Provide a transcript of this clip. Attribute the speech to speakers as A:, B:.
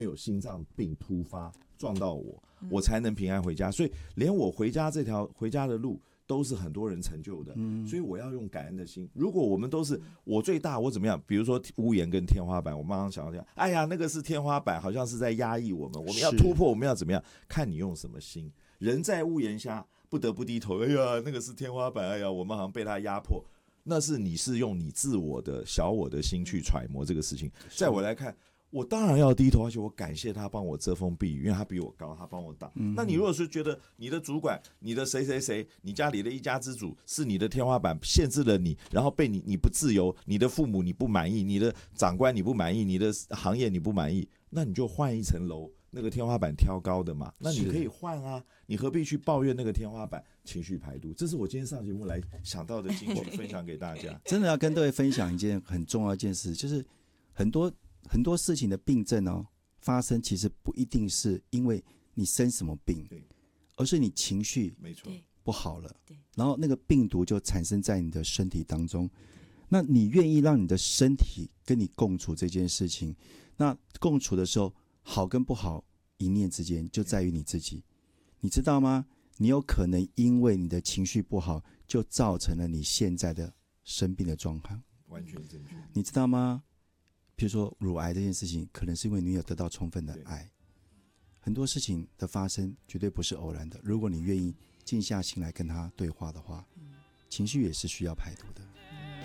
A: 有心脏病突发撞到我，我才能平安回家。所以连我回家这条回家的路都是很多人成就的，所以我要用感恩的心。如果我们都是我最大，我怎么样？比如说屋檐跟天花板，我马上想到这样，哎呀，那个是天花板，好像是在压抑我们，我们要突破，我们要怎么样？看你用什么心。人在屋檐下不得不低头，哎呀，那个是天花板，哎呀，我们好像被它压迫。那是你是用你自我的小我的心去揣摩这个事情。在我来看，我当然要低头，而且我感谢他帮我遮风避雨，因为他比我高，他帮我挡。那你如果是觉得你的主管、你的谁谁谁、你家里的一家之主是你的天花板，限制了你，然后被你不自由，你的父母你不满意，你的长官你不满意，你的行业你不满意，那你就换一层楼。那个天花板挑高的嘛，那你可以换啊，你何必去抱怨那个天花板？情绪排毒，这是我今天上节目来想到的金句，分享给大家。
B: 真的要跟各位分享一件很重要的一件事，就是很多事情的病症发生，其实不一定是因为你生什么病，而是你情绪
A: 没错
B: 不好了，然后那个病毒就产生在你的身体当中。那你愿意让你的身体跟你共处这件事情，那共处的时候，好跟不好一念之间就在于你自己，你知道吗？你有可能因为你的情绪不好，就造成了你现在的生病的状况。
A: 完全正确。
B: 你知道吗？比如说乳癌这件事情，可能是因为你有得到充分的爱。很多事情的发生绝对不是偶然的。如果你愿意静下心来跟他对话的话，情绪也是需要排毒的。